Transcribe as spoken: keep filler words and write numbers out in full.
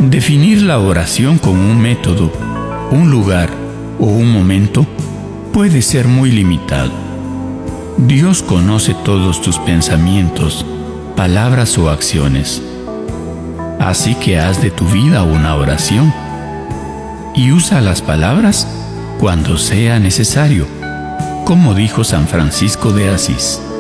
Definir la oración con un método, un lugar o un momento puede ser muy limitado. Dios conoce todos tus pensamientos, palabras o acciones. Así que haz de tu vida una oración y usa las palabras cuando sea necesario, como dijo San Francisco de Asís.